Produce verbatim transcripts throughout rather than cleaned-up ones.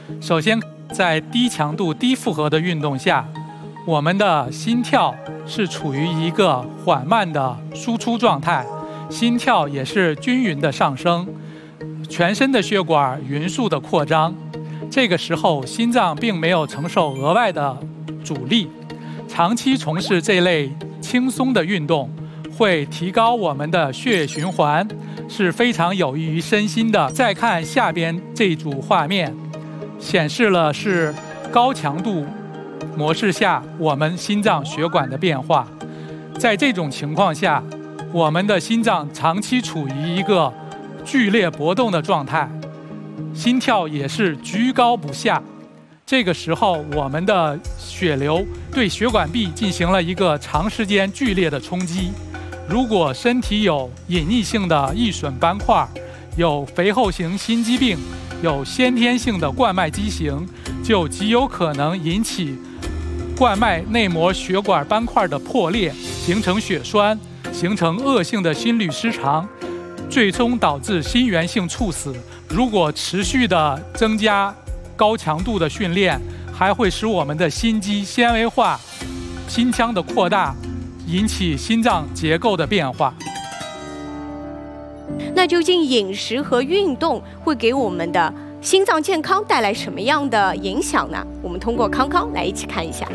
首先，在低强度、低负荷的运动下，我们的心跳是处于一个缓慢的输出状态，心跳也是均匀的上升，全身的血管匀速的扩张。这个时候，心脏并没有承受额外的阻力。长期从事这类轻松的运动，会提高我们的血液循环，是非常有益于身心的。再看下边这组画面，显示了是高强度模式下我们心脏血管的变化。在这种情况下，我们的心脏长期处于一个剧烈搏动的状态，心跳也是居高不下。这个时候，我们的血流对血管壁进行了一个长时间剧烈的冲击。如果身体有隐匿性的易损斑块，有肥厚型心肌病，有先天性的冠脉畸形，就极有可能引起冠脉内膜血管斑块的破裂，形成血栓，形成恶性的心律失常，最终导致心源性猝死。如果持续的增加高强度的训练，还会使我们的心肌纤维化、心腔的扩大，引起心脏结构的变化。 那究竟饮食和运动会给我们的心脏健康带来什么样的影响呢？我们通过康康来一起看一下。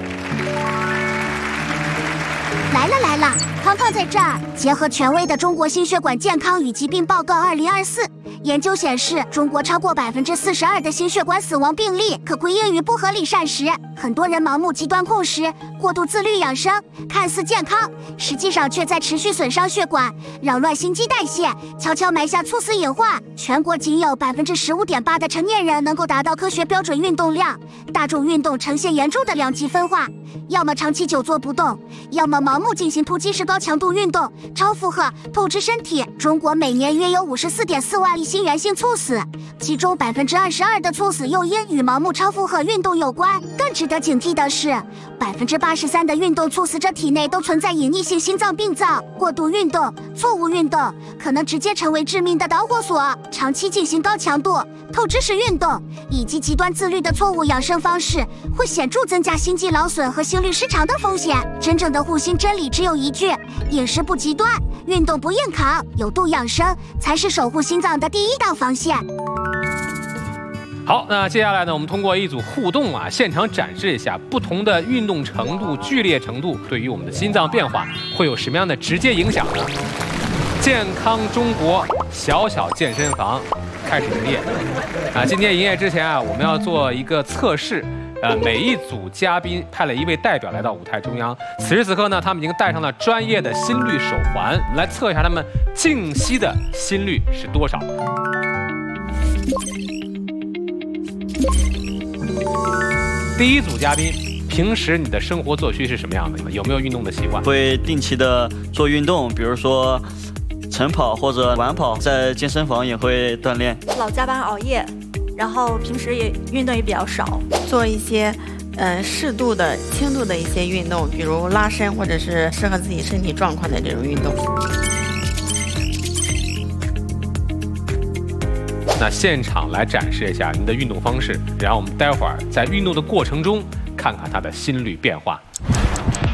来了来了，康康在这儿。结合权威的《中国心血管健康与疾病报告二零二四》，研究显示，中国超过百分之四十二的心血管死亡病例可归因于不合理膳食。很多人盲目极端控食、过度自律养生，看似健康，实际上却在持续损伤血管，扰乱心肌代谢，悄悄埋下猝死隐患。全国仅有百分之十五点八的成年人能够达到科学标准运动量，大众运动呈现严重的两极分化，要么长期久坐不动，要么盲目进行突击式高强度运动，超负荷透支身体。中国每年约有五十四点四万例心源性猝死，其中百分之二十二的猝死诱因与盲目超负荷运动有关。更值得警惕的是，百分之八十三的运动猝死者体内都存在隐匿性心脏病灶。过度运动、错误运动可能直接成为致命的导火索。长期进行高强度、透支式运动以及极端自律的错误养生方式，会显著增加心肌劳损和心律失常的风险。真正的护心真理只有一句：饮食不极端，运动不硬扛，有度养生才是守护心脏的第一道防线。 好，那接下来呢，我们通过一组互动啊，现场展示一下不同的运动程度、剧烈程度对于我们的心脏变化会有什么样的直接影响呢？健康中国小小健身房开始营业啊！今天营业之前啊，我们要做一个测试。呃，每一组嘉宾派了一位代表来到舞台中央。此时此刻呢，他们已经戴上了专业的心率手环，来测一下他们静息的心率是多少。第一组嘉宾，平时你的生活作息是什么样的？有没有运动的习惯？ 会定期的做运动，比如说晨跑或者晚跑，在健身房也会锻炼。 老加班熬夜。然后平时也运动也比较少，做一些呃适度的轻度的一些运动，比如拉伸或者是适合自己身体状况的这种运动。 那现场来展示一下您的运动方式，然后我们待会儿在运动的过程中看看它的心率变化。